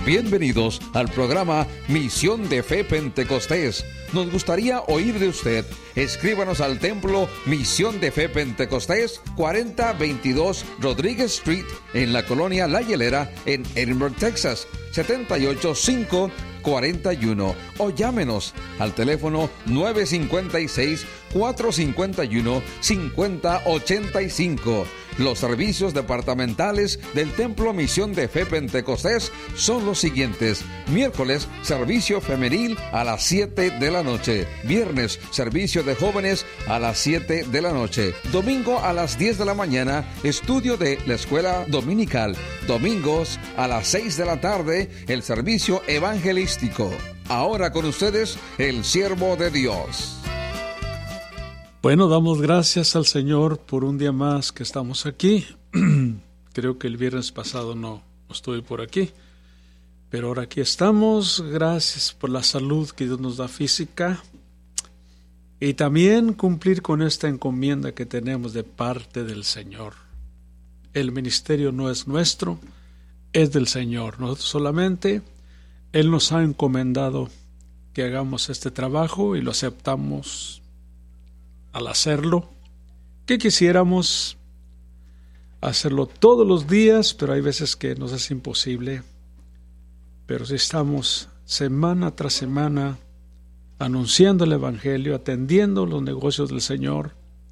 Bienvenidos al programa Misión de Fe Pentecostés. Nos gustaría oír de usted. Escríbanos al templo Misión de Fe Pentecostés, 4022 Rodríguez Street, en la colonia La Hielera, en Edinburgh, Texas, 78541. O llámenos al teléfono 956-451-5085. Los servicios departamentales del Templo Misión de Fe Pentecostés son los siguientes: miércoles, servicio femenil a las 7 de la noche; viernes, servicio de jóvenes a las 7 de la noche; domingo a las 10 de la mañana, estudio de la escuela dominical; domingos a las 6 de la tarde, el servicio evangelístico. Ahora con ustedes, el siervo de Dios. Bueno, damos gracias al Señor por un día más que estamos aquí. Creo que el viernes pasado no estuve por aquí, pero ahora aquí estamos. Gracias por la salud que Dios nos da física y también cumplir con esta encomienda que tenemos de parte del Señor. El ministerio no es nuestro, es del Señor. Nosotros solamente, Él nos ha encomendado que hagamos este trabajo y lo aceptamos. Al hacerlo, que quisiéramos hacerlo todos los días, pero hay veces que nos es imposible. Pero si estamos semana tras semana anunciando el Evangelio, atendiendo los negocios del Señor,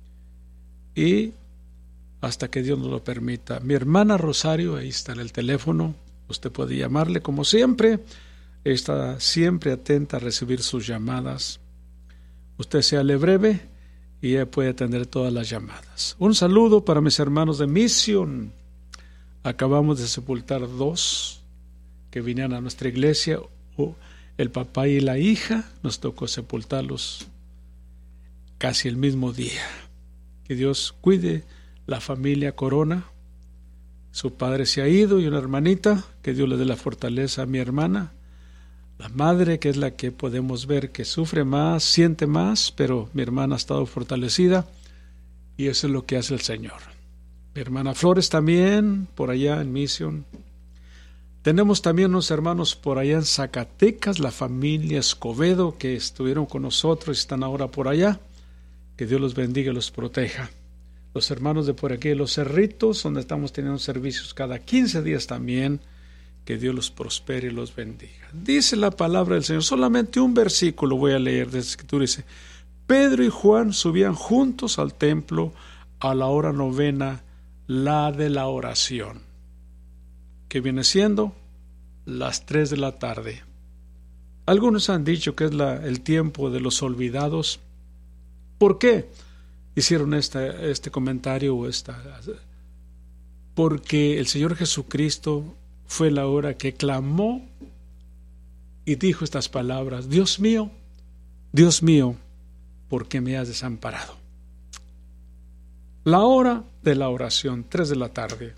y hasta que Dios nos lo permita. Mi hermana Rosario, ahí está en el teléfono, usted puede llamarle como siempre, está siempre atenta a recibir sus llamadas. Usted séale breve y ella puede atender todas las llamadas. Un saludo para mis hermanos de Misión. Acabamos de sepultar 2 que vinieron a nuestra iglesia. El papá y la hija, nos tocó sepultarlos casi el mismo día. Que Dios cuide la familia Corona. Su padre se ha ido y una hermanita, que Dios le dé la fortaleza a mi hermana. La madre, que es la que podemos ver que sufre más, siente más, pero mi hermana ha estado fortalecida y eso es lo que hace el Señor. Mi hermana Flores también, por allá en Misión. Tenemos también unos hermanos por allá en Zacatecas, la familia Escobedo, que estuvieron con nosotros y están ahora por allá. Que Dios los bendiga y los proteja. Los hermanos de por aquí, Los Cerritos, donde estamos teniendo servicios cada 15 días también. Que Dios los prospere y los bendiga. Dice la palabra del Señor, solamente un versículo voy a leer de la Escritura. Dice: Pedro y Juan subían juntos al templo a la hora 9, la de la oración, que viene siendo las 3 de la tarde. Algunos han dicho que es el tiempo de los olvidados. ¿Por qué hicieron este comentario o Porque el Señor Jesucristo fue la hora que clamó y dijo estas palabras: Dios mío, ¿por qué me has desamparado? La hora de la oración, 3 de la tarde.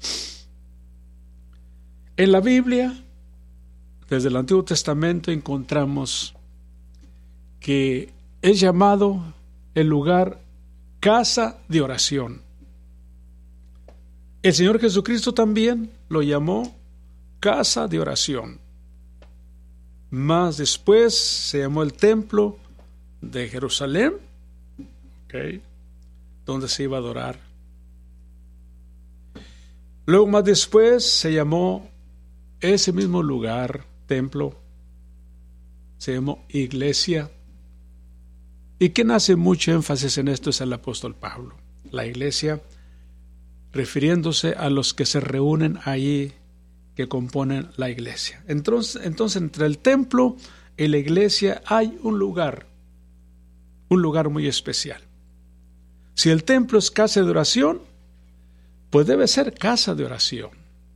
En la Biblia, desde el Antiguo Testamento, encontramos que es llamado el lugar casa de oración. El Señor Jesucristo también lo llamó casa de oración. Más después se llamó el templo de Jerusalén, donde se iba a adorar. Luego más después se llamó ese mismo lugar, templo, se llamó iglesia. Y quien hace mucho énfasis en esto es el apóstol Pablo. La iglesia, refiriéndose a los que se reúnen allí, que componen la iglesia. Entonces, entre el templo y la iglesia hay un lugar muy especial. Si el templo es casa de oración, pues debe ser casa de oración,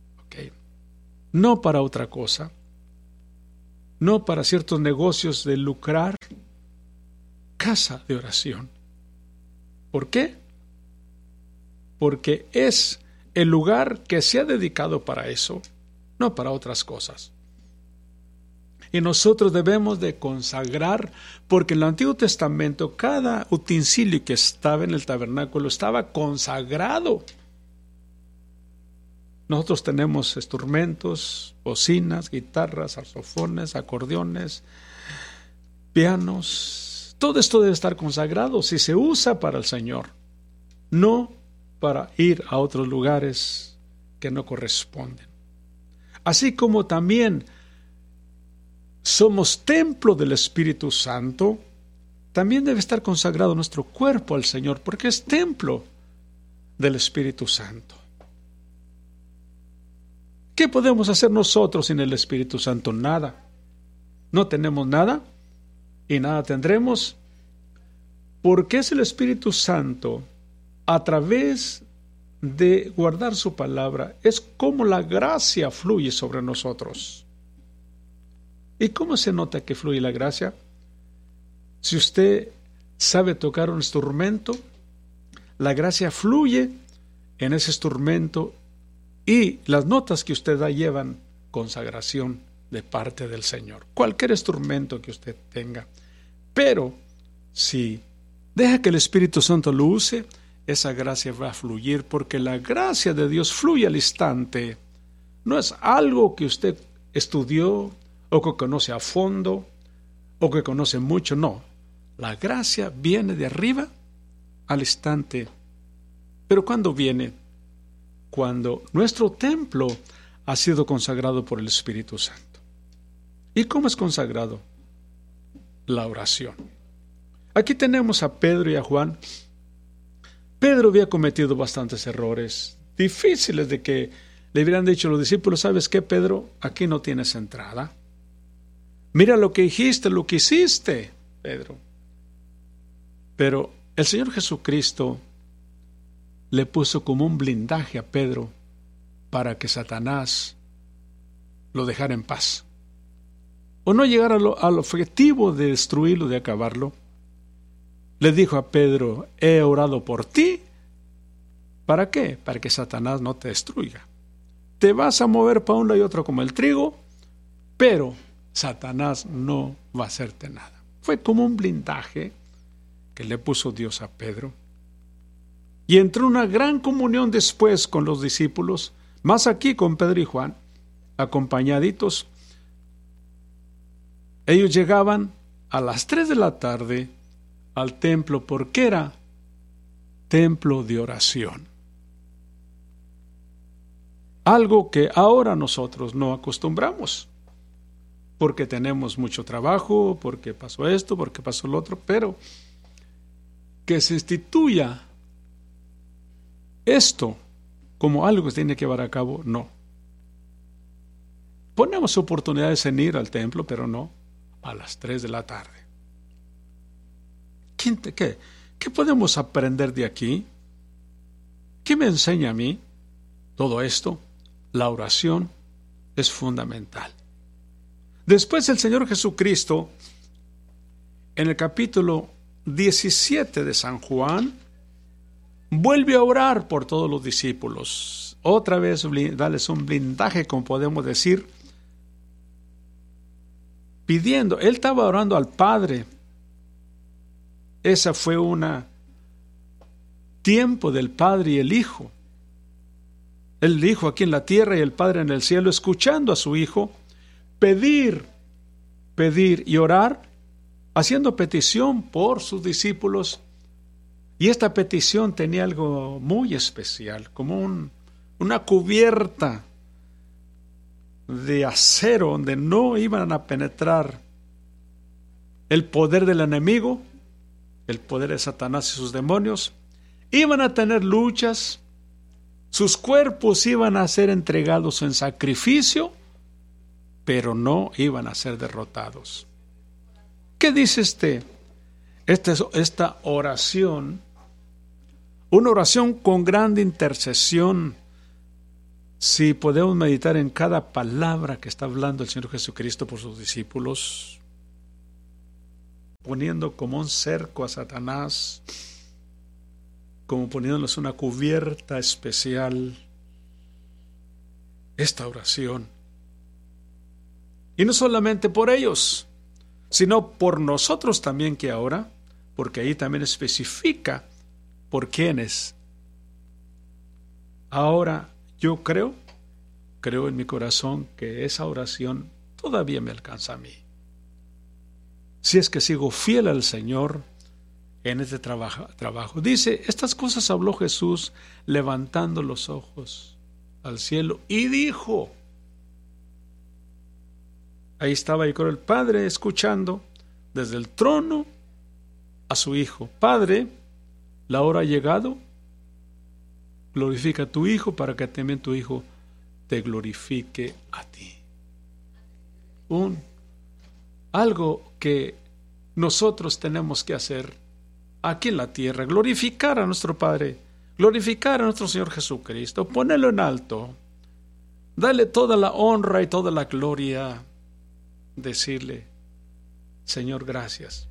no para otra cosa, no para ciertos negocios de lucrar, casa de oración. ¿Por qué? Porque es el lugar que se ha dedicado para eso, no para otras cosas. Y nosotros debemos de consagrar, porque en el Antiguo Testamento cada utensilio que estaba en el tabernáculo estaba consagrado. Nosotros tenemos instrumentos, bocinas, guitarras, saxofones, acordeones, pianos. Todo esto debe estar consagrado si se usa para el Señor, no para ir a otros lugares que no corresponden. Así como también somos templo del Espíritu Santo, también debe estar consagrado nuestro cuerpo al Señor, porque es templo del Espíritu Santo. ¿Qué podemos hacer nosotros sin el Espíritu Santo? Nada. No tenemos nada y nada tendremos, porque es el Espíritu Santo, a través de guardar su palabra, es como la gracia fluye sobre nosotros. ¿Y cómo se nota que fluye la gracia? Si usted sabe tocar un instrumento, la gracia fluye en ese instrumento y las notas que usted da llevan consagración de parte del Señor. Cualquier instrumento que usted tenga. Pero si deja que el Espíritu Santo lo use, esa gracia va a fluir, porque la gracia de Dios fluye al instante. No es algo que usted estudió o que conoce a fondo o que conoce mucho, no. La gracia viene de arriba al instante. Pero ¿cuándo viene? Cuando nuestro templo ha sido consagrado por el Espíritu Santo. ¿Y cómo es consagrado? La oración. Aquí tenemos a Pedro y a Juan. Pedro había cometido bastantes errores, difíciles de que le hubieran dicho a los discípulos: ¿sabes qué, Pedro? Aquí no tienes entrada. Mira lo que dijiste, lo que hiciste, Pedro. Pero el Señor Jesucristo le puso como un blindaje a Pedro para que Satanás lo dejara en paz, o no llegara al objetivo de destruirlo, de acabarlo. Le dijo a Pedro: he orado por ti. ¿Para qué? Para que Satanás no te destruya. Te vas a mover para un lado y otro como el trigo, pero Satanás no va a hacerte nada. Fue como un blindaje que le puso Dios a Pedro. Y entró una gran comunión después con los discípulos, más aquí con Pedro y Juan, acompañaditos. Ellos llegaban a las 3 de la tarde al templo, porque era templo de oración. Algo que ahora nosotros no acostumbramos, porque tenemos mucho trabajo, porque pasó esto, porque pasó lo otro, pero que se instituya esto como algo que se tiene que llevar a cabo, no. Ponemos oportunidades en ir al templo, pero no a las 3 de la tarde. ¿Qué podemos aprender de aquí? ¿Qué me enseña a mí todo esto? La oración es fundamental. Después el Señor Jesucristo, en el capítulo 17 de San Juan, vuelve a orar por todos los discípulos. Otra vez darles un blindaje, como podemos decir, pidiendo. Él estaba orando al Padre. Esa fue una tiempo del Padre y el Hijo. El Hijo aquí en la tierra y el Padre en el cielo, escuchando a su Hijo pedir y orar, haciendo petición por sus discípulos. Y esta petición tenía algo muy especial, como una cubierta de acero donde no iban a penetrar el poder del enemigo, el poder de Satanás y sus demonios. Iban a tener luchas, sus cuerpos iban a ser entregados en sacrificio, pero no iban a ser derrotados. ¿Qué dice esta oración? Una oración con grande intercesión. Si podemos meditar en cada palabra que está hablando el Señor Jesucristo por sus discípulos, poniendo como un cerco a Satanás, como poniéndoles una cubierta especial, esta oración. Y no solamente por ellos, sino por nosotros también, que ahora, porque ahí también especifica por quiénes. Ahora yo creo creo en mi corazón que esa oración todavía me alcanza a mí. Si es que sigo fiel al Señor en este trabajo. Dice, estas cosas habló Jesús levantando los ojos al cielo y dijo, ahí estaba yo con el Padre escuchando desde el trono a su Hijo. Padre, la hora ha llegado, glorifica a tu Hijo para que también tu Hijo te glorifique a ti. Algo que nosotros tenemos que hacer aquí en la tierra, glorificar a nuestro Padre, glorificar a nuestro Señor Jesucristo, ponerlo en alto, darle toda la honra y toda la gloria, decirle, Señor, gracias.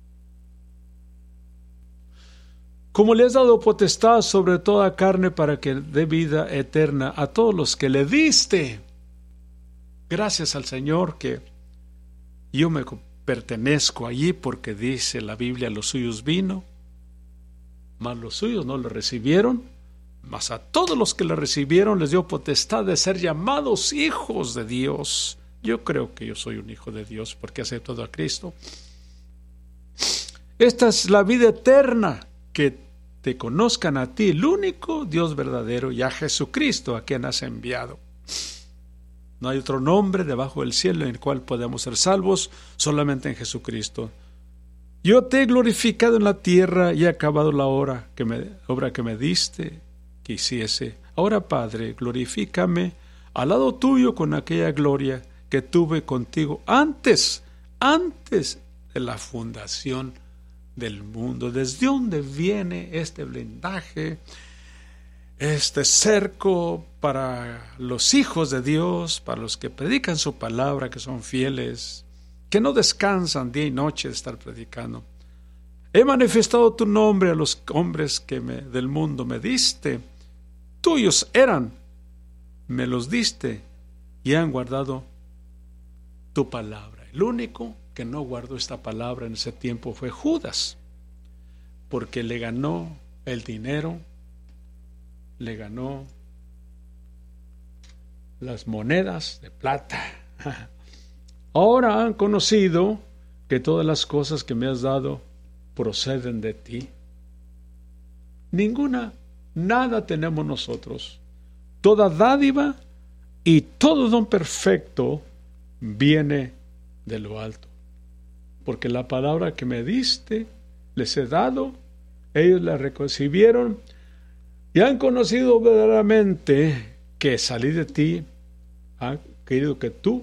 Como le has dado potestad sobre toda carne para que dé vida eterna a todos los que le diste. Gracias al Señor que yo me pertenezco allí, porque dice la Biblia, los suyos vino, mas los suyos no le recibieron, mas a todos los que le recibieron les dio potestad de ser llamados hijos de Dios. Yo creo que yo soy un hijo de Dios porque acepto a Cristo. Esta es la vida eterna, que te conozcan a ti, el único Dios verdadero, y a Jesucristo, a quien has enviado. No hay otro nombre debajo del cielo en el cual podemos ser salvos, solamente en Jesucristo. Yo te he glorificado en la tierra y he acabado la obra que me diste que hiciese. Ahora, Padre, glorifícame al lado tuyo con aquella gloria que tuve contigo antes de la fundación del mundo. ¿Desde dónde viene este blindaje, este cerco para los hijos de Dios, para los que predican su palabra, que son fieles, que no descansan día y noche de estar predicando? He manifestado tu nombre a los hombres que del mundo me diste. Tuyos eran, me los diste y han guardado tu palabra. El único que no guardó esta palabra en ese tiempo fue Judas, porque le ganó el dinero, le ganó las monedas de plata. Ahora han conocido que todas las cosas que me has dado proceden de ti. Nada tenemos nosotros. Toda dádiva y todo don perfecto viene de lo alto. Porque la palabra que me diste les he dado, ellos la recibieron y han conocido verdaderamente que salí de ti, han creído que tú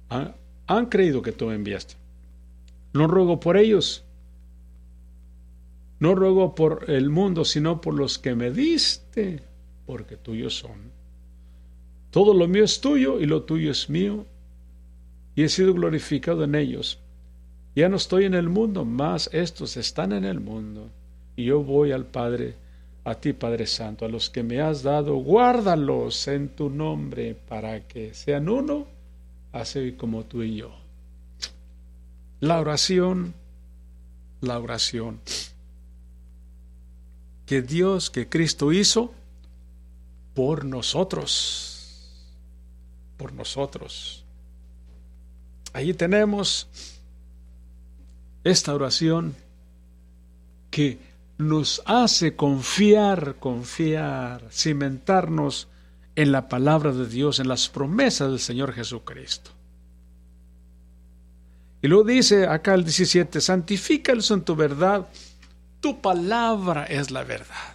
me enviaste. No ruego por ellos, no ruego por el mundo, sino por los que me diste, porque tuyos son. Todo lo mío es tuyo y lo tuyo es mío, y he sido glorificado en ellos. Ya no estoy en el mundo, mas estos están en el mundo, y yo voy al Padre, a ti, Padre Santo, a los que me has dado, guárdalos en tu nombre, para que sean uno, así como tú y yo. La oración que Dios, que Cristo hizo por nosotros. Allí tenemos esta oración que nos hace confiar, cimentarnos en la palabra de Dios, en las promesas del Señor Jesucristo. Y luego dice acá el 17, santifícalos en tu verdad, tu palabra es la verdad.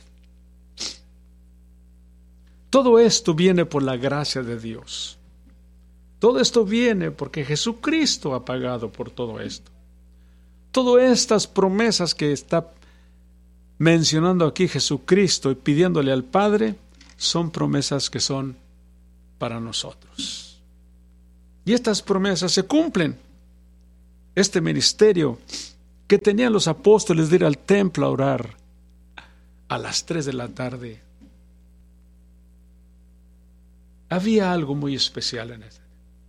Todo esto viene por la gracia de Dios. Todo esto viene porque Jesucristo ha pagado por todo esto. Todas estas promesas que está mencionando aquí Jesucristo y pidiéndole al Padre, son promesas que son para nosotros. Y estas promesas se cumplen. Este ministerio que tenían los apóstoles de ir al templo a orar a las 3 de la tarde, había algo muy especial en eso.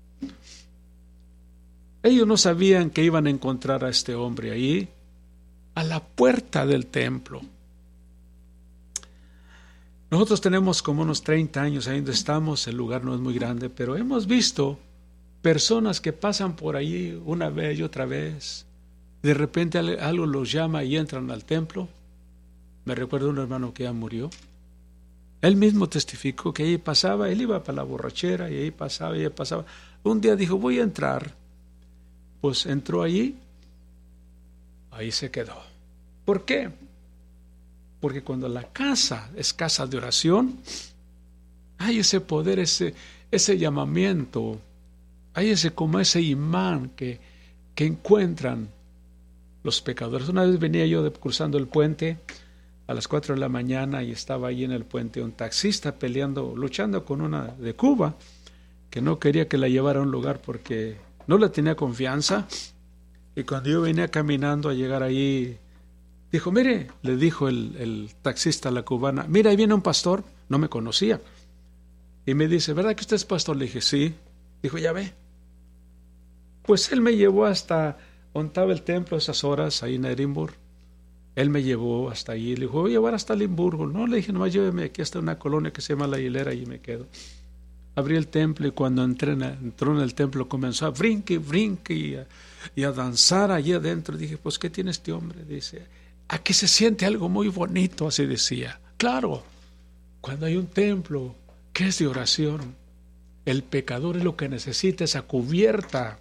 Ellos no sabían que iban a encontrar a este hombre ahí, a la puerta del templo. Nosotros tenemos como unos 30 años ahí donde estamos, el lugar no es muy grande, pero hemos visto personas que pasan por ahí una vez y otra vez. De repente algo los llama y entran al templo. Me recuerdo un hermano que ya murió. Él mismo testificó que ahí pasaba, él iba para la borrachera y ahí pasaba y ahí pasaba. Un día dijo, voy a entrar. Pues entró allí, ahí se quedó. ¿Por qué? Porque cuando la casa es casa de oración, hay ese poder, ese llamamiento, hay ese imán que encuentran los pecadores. Una vez venía yo cruzando el puente a las 4 de la mañana y estaba ahí en el puente un taxista luchando con una de Cuba, que no quería que la llevara a un lugar porque no le tenía confianza. Y cuando yo venía caminando a llegar ahí, dijo, mire, le dijo el taxista a la cubana, mira, ahí viene un pastor. No me conocía. Y me dice, ¿verdad que usted es pastor? Le dije, sí. Dijo, ya ve. Pues él me llevó hasta donde estaba el templo a esas horas, ahí en Edimburgo. Él me llevó hasta allí. Le dijo, voy a llevar hasta Limburgo. No, le dije, nomás lléveme aquí hasta una colonia que se llama La Hilera y me quedo. Abrí el templo y cuando entró en el templo comenzó a brinque y a danzar allí adentro. Dije, pues, ¿qué tiene este hombre? Dice, aquí se siente algo muy bonito, así decía. Claro, cuando hay un templo que es de oración, el pecador es lo que necesita, esa cubierta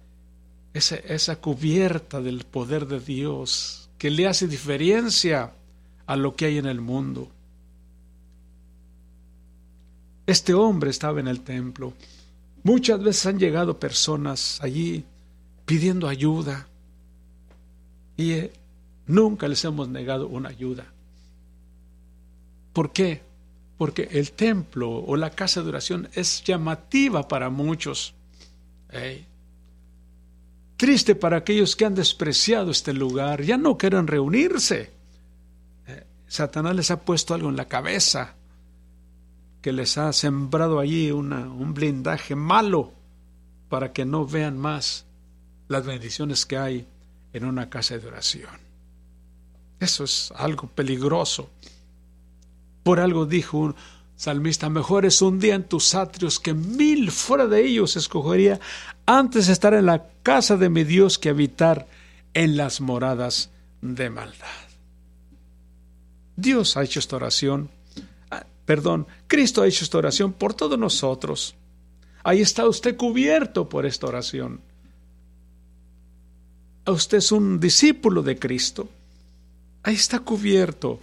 del poder de Dios, que le hace diferencia a lo que hay en el mundo. Este hombre estaba en el templo. Muchas veces han llegado personas allí pidiendo ayuda y nunca les hemos negado una ayuda. ¿Por qué? Porque el templo o la casa de oración es llamativa para muchos. Triste para aquellos que han despreciado este lugar, ya no quieren reunirse. Satanás les ha puesto algo en la cabeza, que les ha sembrado allí un blindaje malo para que no vean más las bendiciones que hay en una casa de oración. Eso es algo peligroso. Por algo dijo un salmista, mejor es un día en tus atrios que 1000 fuera de ellos. Escogería antes estar en la casa de mi Dios que habitar en las moradas de maldad. Dios ha hecho esta oración. Cristo ha hecho esta oración por todos nosotros. Ahí está usted cubierto por esta oración. Usted es un discípulo de Cristo. Ahí está cubierto.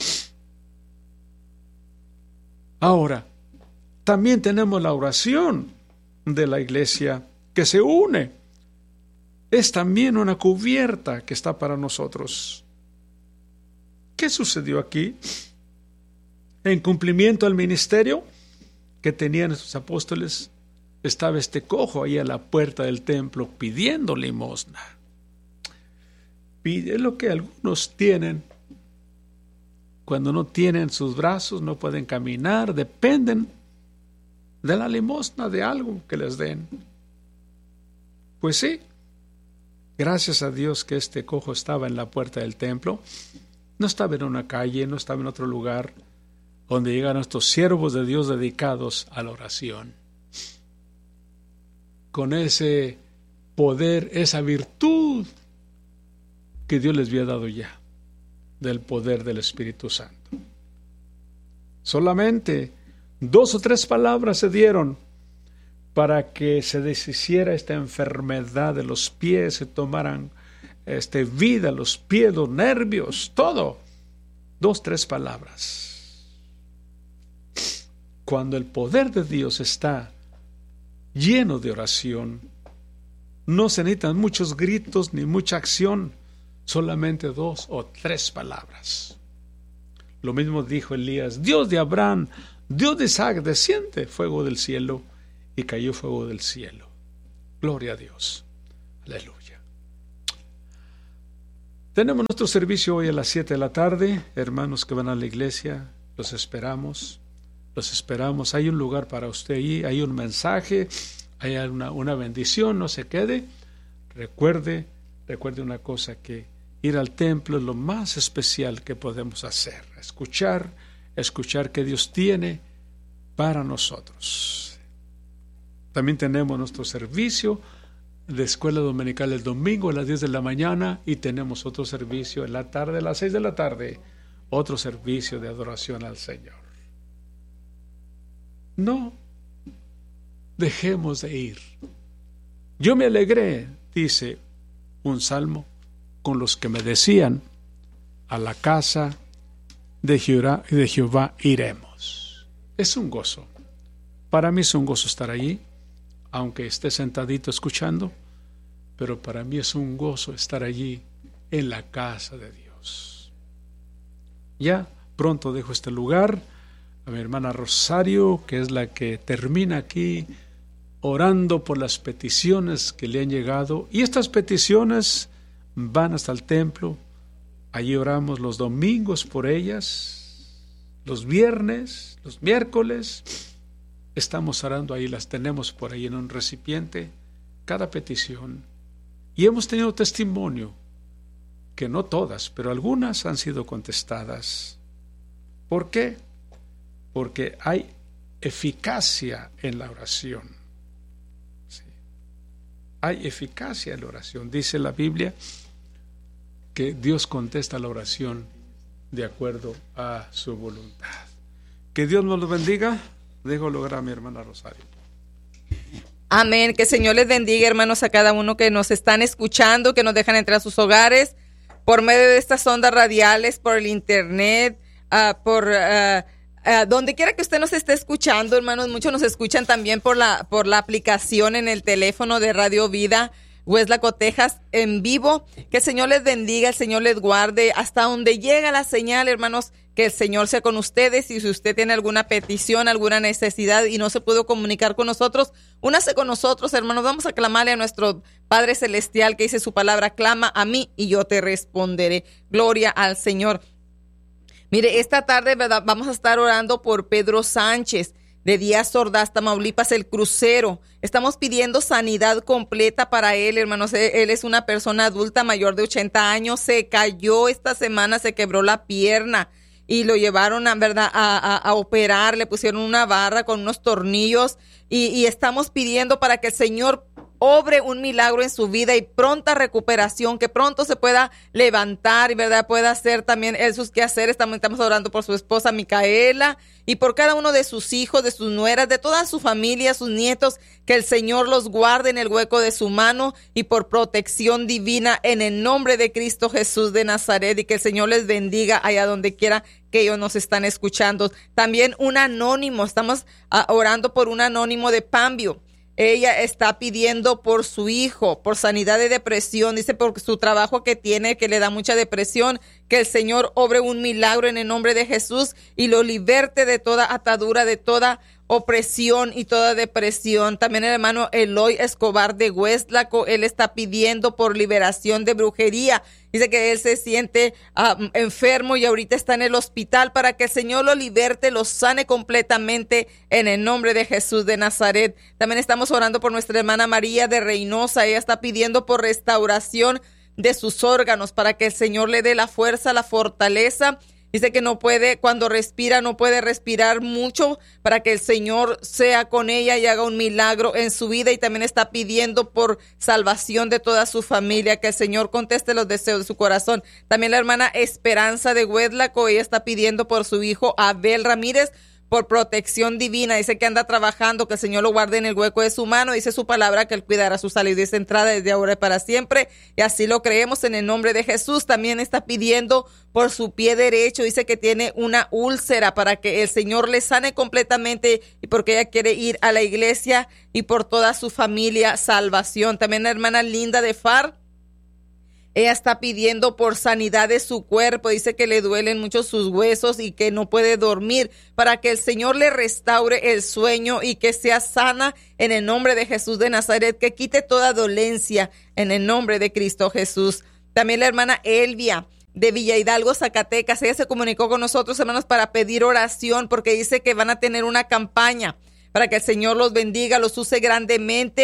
Ahora, también tenemos la oración de la iglesia que se une. Es también una cubierta que está para nosotros. ¿Qué sucedió aquí? En cumplimiento al ministerio que tenían estos apóstoles, estaba este cojo ahí a la puerta del templo pidiendo limosna. Pide lo que algunos tienen. Cuando no tienen sus brazos, no pueden caminar, dependen de la limosna, de algo que les den. Pues sí, gracias a Dios que este cojo estaba en la puerta del templo, no estaba en una calle, no estaba en otro lugar, donde llegan estos siervos de Dios dedicados a la oración. Con ese poder, esa virtud que Dios les había dado ya, del poder del Espíritu Santo. Solamente 2 o 3 palabras se dieron para que se deshiciera esta enfermedad de los pies, se tomaran vida, los pies, los nervios, todo. 2 o 3 palabras. Cuando el poder de Dios está lleno de oración, no se necesitan muchos gritos ni mucha acción, solamente 2 o 3 palabras. Lo mismo dijo Elías, Dios de Abraham, Dios de Isaac, desciende fuego del cielo, y cayó fuego del cielo. Gloria a Dios. Aleluya. Tenemos nuestro servicio hoy a las 7 de la tarde. Hermanos que van a la iglesia, los esperamos. Los esperamos. Hay un lugar para usted allí, hay un mensaje, hay una bendición, no se quede. Recuerde una cosa, que ir al templo es lo más especial que podemos hacer. Escuchar escuchar qué Dios tiene para nosotros. También tenemos nuestro servicio de escuela dominical el domingo a las 10 de la mañana y tenemos otro servicio en la tarde a las 6 de la tarde, otro servicio de adoración al Señor. No dejemos de ir. Yo me alegré, dice un salmo, con los que me decían, a la casa de Jehová iremos. Es un gozo. Para mí es un gozo estar allí, aunque esté sentadito escuchando, pero para mí es un gozo estar allí en la casa de Dios. Ya pronto dejo este lugar a mi hermana Rosario, que es la que termina aquí orando por las peticiones que le han llegado, y estas peticiones van hasta el templo. Allí oramos los domingos por ellas, los viernes, los miércoles, estamos orando ahí, las tenemos por ahí en un recipiente, cada petición. Y hemos tenido testimonio, que no todas, pero algunas han sido contestadas. ¿Por qué? Porque hay eficacia en la oración. Sí. Hay eficacia en la oración. Dice la Biblia que Dios contesta la oración de acuerdo a su voluntad. Que Dios nos lo bendiga. Dejo lograr a mi hermana Rosario. Amén. Que el Señor les bendiga, hermanos, a cada uno que nos están escuchando, que nos dejan entrar a sus hogares por medio de estas ondas radiales, por el internet, donde quiera que usted nos esté escuchando, hermanos. Muchos nos escuchan también por la aplicación en el teléfono de Radio Vida Weslaco, Texas, en vivo. Que el Señor les bendiga, el Señor les guarde hasta donde llega la señal, hermanos. Que el Señor sea con ustedes, y si usted tiene alguna petición, alguna necesidad y no se pudo comunicar con nosotros, únase con nosotros, hermanos. Vamos a clamarle a nuestro Padre Celestial, que dice su palabra: clama a mí y yo te responderé. Gloria al Señor. Mire, esta tarde, ¿verdad?, vamos a estar orando por Pedro Sánchez, de Díaz Ordaz, Tamaulipas, el crucero. Estamos pidiendo sanidad completa para él, hermanos. Él es una persona adulta mayor de 80 años. Se cayó esta semana, se quebró la pierna y lo llevaron a operar. Le pusieron una barra con unos tornillos y estamos pidiendo para que el Señor obre un milagro en su vida y pronta recuperación, que pronto se pueda levantar y, ¿verdad?, pueda hacer también él sus quehaceres. Estamos orando por su esposa Micaela y por cada uno de sus hijos, de sus nueras, de toda su familia, sus nietos, que el Señor los guarde en el hueco de su mano y por protección divina en el nombre de Cristo Jesús de Nazaret, y que el Señor les bendiga allá donde quiera que ellos nos están escuchando. También un anónimo, estamos orando por un anónimo de Pambio. Ella está pidiendo por su hijo, por sanidad de depresión. Dice por su trabajo que tiene, que le da mucha depresión, que el Señor obre un milagro en el nombre de Jesús y lo liberte de toda atadura, de toda opresión y toda depresión. También el hermano Eloy Escobar de Weslaco, él está pidiendo por liberación de brujería. Dice que él se siente enfermo y ahorita está en el hospital, para que el Señor lo liberte, lo sane completamente en el nombre de Jesús de Nazaret. También estamos orando por nuestra hermana María de Reynosa. Ella está pidiendo por restauración de sus órganos, para que el Señor le dé la fuerza, la fortaleza. Dice que no puede, cuando respira, no puede respirar mucho, para que el Señor sea con ella y haga un milagro en su vida. Y también está pidiendo por salvación de toda su familia, que el Señor conteste los deseos de su corazón. También la hermana Esperanza de Weslaco, ella está pidiendo por su hijo Abel Ramírez, por protección divina. Dice que anda trabajando, que el Señor lo guarde en el hueco de su mano. Dice su palabra que Él cuidará su salida y su entrada desde ahora y para siempre. Y así lo creemos en el nombre de Jesús. También está pidiendo por su pie derecho. Dice que tiene una úlcera, para que el Señor le sane completamente, y porque ella quiere ir a la iglesia, y por toda su familia salvación. También la hermana Linda de Far, ella está pidiendo por sanidad de su cuerpo. Dice que le duelen mucho sus huesos y que no puede dormir, para que el Señor le restaure el sueño y que sea sana en el nombre de Jesús de Nazaret, que quite toda dolencia en el nombre de Cristo Jesús. También la hermana Elvia de Villa Hidalgo, Zacatecas, ella se comunicó con nosotros, hermanos, para pedir oración, porque dice que van a tener una campaña para que el Señor los bendiga, los use grandemente,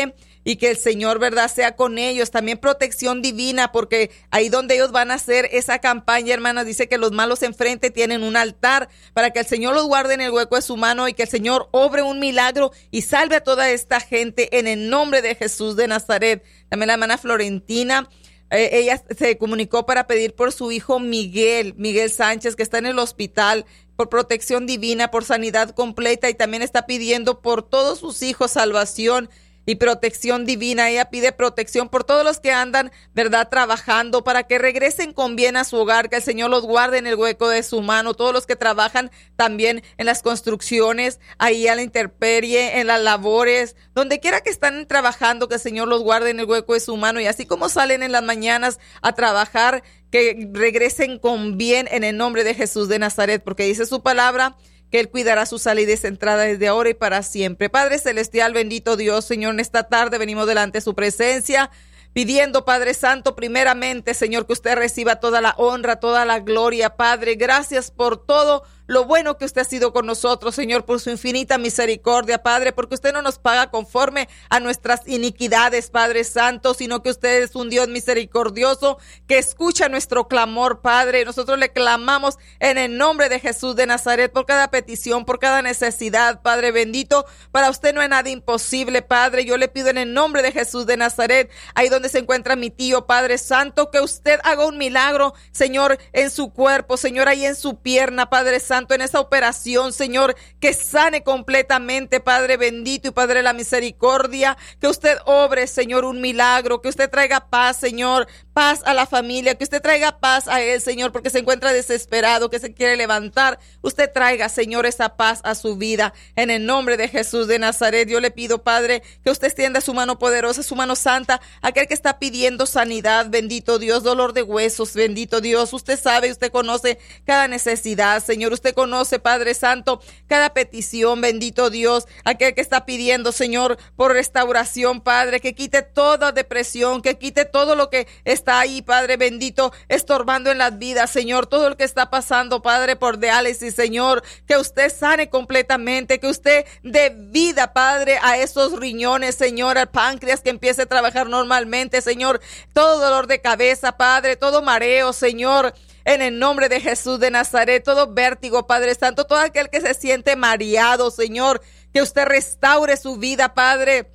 y que el Señor, ¿verdad?, sea con ellos. También protección divina, porque ahí donde ellos van a hacer esa campaña, hermanas, dice que los malos enfrente tienen un altar para que el Señor los guarde en el hueco de su mano y que el Señor obre un milagro y salve a toda esta gente en el nombre de Jesús de Nazaret. También la hermana Florentina, ella se comunicó para pedir por su hijo Miguel Sánchez, que está en el hospital, por protección divina, por sanidad completa, y también está pidiendo por todos sus hijos salvación y protección divina. Ella pide protección por todos los que andan, ¿verdad?, trabajando para que regresen con bien a su hogar, que el Señor los guarde en el hueco de su mano. Todos los que trabajan también en las construcciones, ahí a la intemperie, en las labores, donde quiera que están trabajando, que el Señor los guarde en el hueco de su mano. Y así como salen en las mañanas a trabajar, que regresen con bien en el nombre de Jesús de Nazaret, porque dice su palabra que Él cuidará su salida y su entrada desde ahora y para siempre. Padre Celestial, bendito Dios, Señor, en esta tarde venimos delante de su presencia, pidiendo, Padre Santo, primeramente, Señor, que usted reciba toda la honra, toda la gloria. Padre, gracias por todo lo bueno que usted ha sido con nosotros, Señor, por su infinita misericordia, Padre, porque usted no nos paga conforme a nuestras iniquidades, Padre Santo, sino que usted es un Dios misericordioso que escucha nuestro clamor, Padre. Nosotros le clamamos en el nombre de Jesús de Nazaret por cada petición, por cada necesidad, Padre bendito. Para usted no hay nada imposible, Padre. Yo le pido en el nombre de Jesús de Nazaret, ahí donde se encuentra mi tío, Padre Santo, que usted haga un milagro, Señor, en su cuerpo, Señor, ahí en su pierna, Padre Santo, en esa operación, Señor, que sane completamente, Padre bendito y Padre de la misericordia, que usted obre, Señor, un milagro, que usted traiga paz, Señor, paz a la familia, que usted traiga paz a él, Señor, porque se encuentra desesperado, que se quiere levantar. Usted traiga, Señor, esa paz a su vida, en el nombre de Jesús de Nazaret. Yo le pido, Padre, que usted extienda su mano poderosa, su mano santa, aquel que está pidiendo sanidad, bendito Dios, dolor de huesos, bendito Dios. Usted sabe, usted conoce cada necesidad, Señor, usted conoce, Padre Santo, cada petición, bendito Dios, aquel que está pidiendo, Señor, por restauración, Padre, que quite toda depresión, que quite todo lo que está ahí, Padre bendito, estorbando en las vidas, Señor, todo lo que está pasando, Padre, por diálisis, Señor, que usted sane completamente, que usted dé vida, Padre, a esos riñones, Señor, al páncreas que empiece a trabajar normalmente, Señor, todo dolor de cabeza, Padre, todo mareo, Señor, en el nombre de Jesús de Nazaret, todo vértigo, Padre Santo, todo aquel que se siente mareado, Señor, que usted restaure su vida, Padre.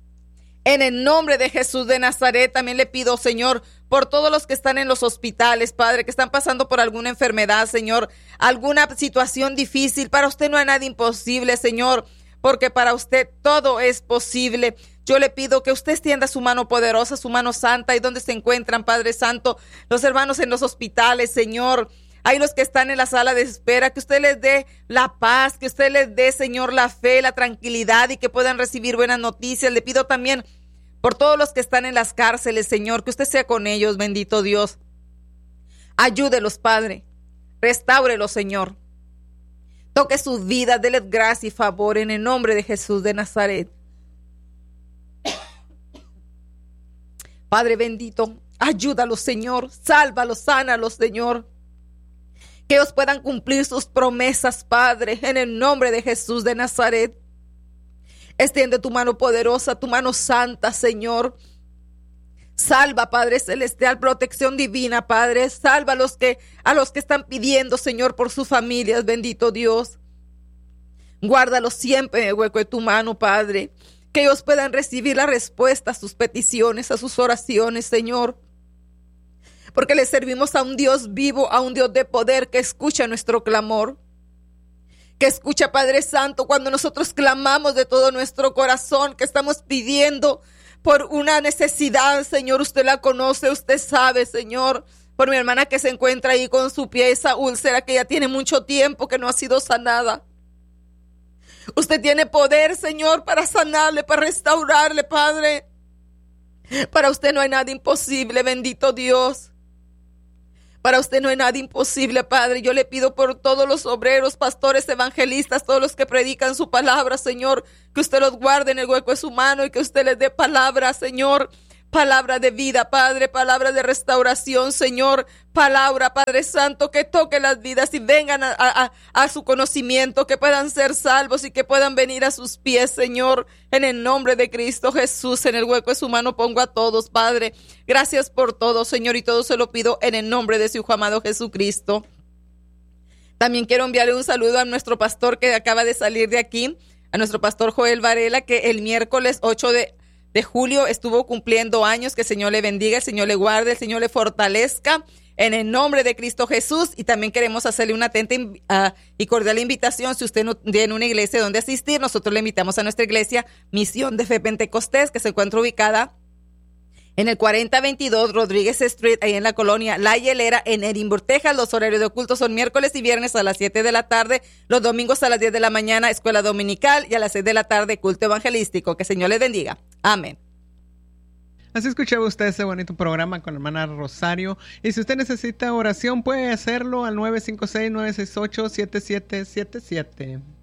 En el nombre de Jesús de Nazaret, también le pido, Señor, por todos los que están en los hospitales, Padre, que están pasando por alguna enfermedad, Señor, alguna situación difícil. Para usted no hay nada imposible, Señor, porque para usted todo es posible. Yo le pido que usted extienda su mano poderosa, su mano santa, y donde se encuentran, Padre Santo, los hermanos en los hospitales, Señor. Hay los que están en la sala de espera, que usted les dé la paz, que usted les dé, Señor, la fe, la tranquilidad y que puedan recibir buenas noticias. Le pido también por todos los que están en las cárceles, Señor, que usted sea con ellos, bendito Dios. Ayúdelos, Padre. Restáurelos, Señor. Toque sus vidas, déles gracia y favor en el nombre de Jesús de Nazaret. Padre bendito, ayúdalos, Señor. Sálvalos, sánalos, Señor. Que ellos puedan cumplir sus promesas, Padre, en el nombre de Jesús de Nazaret. Extiende tu mano poderosa, tu mano santa, Señor. Salva, Padre Celestial, protección divina, Padre. Salva a los que están pidiendo, Señor, por sus familias, bendito Dios. Guárdalos siempre en el hueco de tu mano, Padre. Que ellos puedan recibir la respuesta a sus peticiones, a sus oraciones, Señor. Porque le servimos a un Dios vivo, a un Dios de poder que escucha nuestro clamor. Que escucha, Padre Santo, cuando nosotros clamamos de todo nuestro corazón, que estamos pidiendo por una necesidad, Señor, usted la conoce, usted sabe, Señor. Por mi hermana que se encuentra ahí con su pie, esa úlcera que ya tiene mucho tiempo que no ha sido sanada. Usted tiene poder, Señor, para sanarle, para restaurarle, Padre. Para usted no hay nada imposible, bendito Dios. Para usted no hay nada imposible, Padre. Yo le pido por todos los obreros, pastores, evangelistas, todos los que predican su palabra, Señor, que usted los guarde en el hueco de su mano y que usted les dé palabra, Señor, Palabra de vida, Padre, palabra de restauración, Señor. Palabra, Padre Santo, que toque las vidas y vengan a su conocimiento, que puedan ser salvos y que puedan venir a sus pies, Señor. En el nombre de Cristo Jesús, en el hueco de su mano pongo a todos, Padre. Gracias por todo, Señor, y todo se lo pido en el nombre de su Hijo amado Jesucristo. También quiero enviarle un saludo a nuestro pastor que acaba de salir de aquí, a nuestro pastor Joel Varela, que el miércoles 8 de julio estuvo cumpliendo años. Que el Señor le bendiga, el Señor le guarde, el Señor le fortalezca en el nombre de Cristo Jesús. Y también queremos hacerle una atenta y cordial invitación. Si usted no tiene una iglesia donde asistir, nosotros le invitamos a nuestra iglesia Misión de Fe Pentecostés, que se encuentra ubicada en el 4022 Rodríguez Street, ahí en la colonia La Hielera, en Edimburgo, Texas. Los horarios de culto son miércoles y viernes a las 7 de la tarde, los domingos a las 10 de la mañana, escuela dominical, y a las 6 de la tarde, culto evangelístico. Que el Señor les bendiga. Amén. Así escuchaba usted ese bonito programa con la hermana Rosario. Y si usted necesita oración, puede hacerlo al 956-968-7777.